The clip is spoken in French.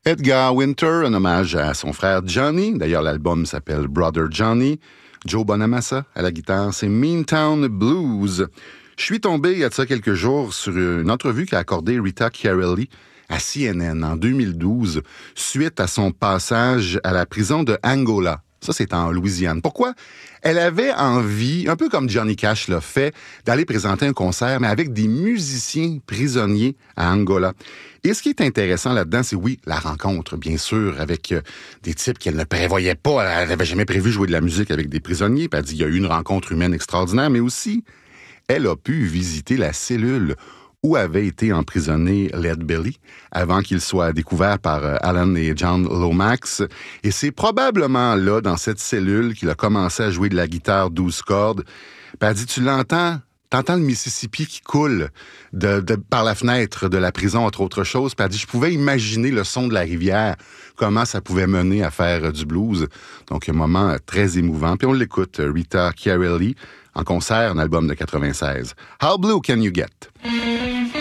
Edgar Winter, un hommage à son frère Johnny. D'ailleurs, l'album s'appelle Brother Johnny. Joe Bonamassa à la guitare, c'est Meantown Blues. Je suis tombé il y a de ça quelques jours sur une entrevue qu'a accordée Rita Chiarelli à CNN en 2012 suite à son passage à la prison de Angola. Ça, c'est en Louisiane. Pourquoi? Elle avait envie, un peu comme Johnny Cash l'a fait, d'aller présenter un concert, mais avec des musiciens prisonniers à Angola. Et ce qui est intéressant là-dedans, c'est oui, la rencontre, bien sûr, avec des types qu'elle ne prévoyait pas. Elle n'avait jamais prévu jouer de la musique avec des prisonniers. Puis elle dit, il y a eu une rencontre humaine extraordinaire, mais aussi, elle a pu visiter la cellule où avait été emprisonné Lead Belly avant qu'il soit découvert par Alan et John Lomax. Et c'est probablement là, dans cette cellule, qu'il a commencé à jouer de la guitare 12 cordes. Puis elle dit, tu l'entends? T'entends le Mississippi qui coule par la fenêtre de la prison, entre autres choses. Puis elle dit, je pouvais imaginer le son de la rivière, comment ça pouvait mener à faire du blues. Donc, un moment très émouvant. Puis on l'écoute, Rita Chiarelli, en concert, un album de 96. How Blue Can You Get?